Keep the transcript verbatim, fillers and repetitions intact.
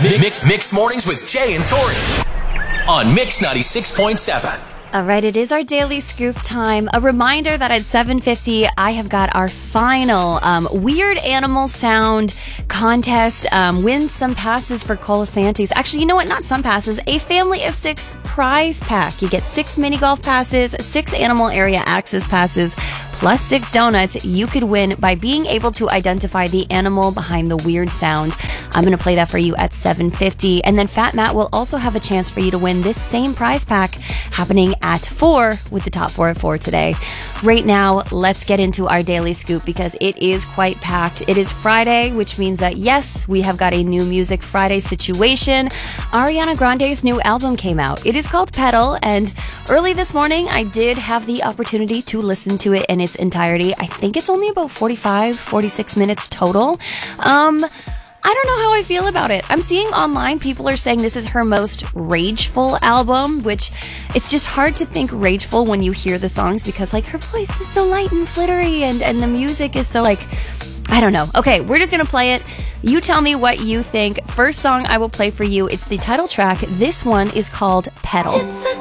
Mix Mix Mornings with Jay and Tori on Mix ninety-six point seven. All right, it is our daily scoop time. A reminder that at seven fifty, I have got our final um, Weird Animal Sound contest. Um, win some passes for Colasantes. Actually, you know what? Not some passes. A family of six prize pack. You get six mini golf passes, six animal area access passes, plus six donuts. You could win by being able to identify the animal behind the weird sound. I'm going to play that for you at seven fifty. And then Fat Matt will also have a chance for you to win this same prize pack happening at four with the top four at four today. Right now, let's get into our daily scoop because it is quite packed. It is Friday, which means that yes, we have got a new Music Friday situation. Ariana Grande's new album came out. It is called Petal, and early this morning, I did have the opportunity to listen to it in its entirety. I think it's only about forty-five, forty-six minutes total. Um... I don't know how I feel about it. I'm seeing online people are saying this is her most rageful album, which it's just hard to think rageful when you hear the songs because like her voice is so light and flittery and, and the music is so like, I don't know. Okay, we're just going to play it. You tell me what you think. First song I will play for you, it's the title track. This one is called Petal. It's a